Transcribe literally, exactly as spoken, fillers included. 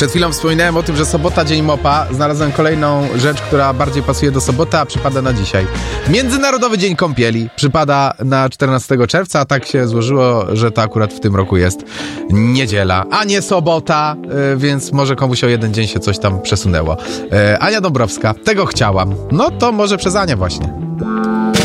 Przed chwilą wspominałem o tym, że sobota, dzień mopa. Znalazłem kolejną rzecz, która bardziej pasuje do soboty, a przypada na dzisiaj. Międzynarodowy Dzień Kąpieli przypada na czternastego czerwca, a tak się złożyło, że to akurat w tym roku jest niedziela, a nie sobota, więc może komuś o jeden dzień się coś tam przesunęło. Ania Dąbrowska, tego chciałam. No to może przez Anię właśnie.